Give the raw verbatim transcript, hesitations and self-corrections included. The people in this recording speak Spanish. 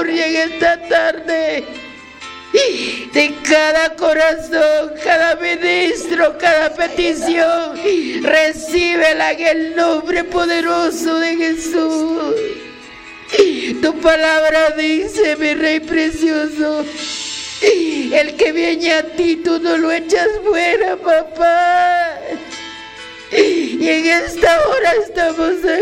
Señor, y en esta tarde, de cada corazón, cada ministro, cada petición, recíbela en el nombre poderoso de Jesús. Tu palabra dice, mi Rey precioso, el que viene a ti, tú no lo echas fuera, papá. Y en esta hora estamos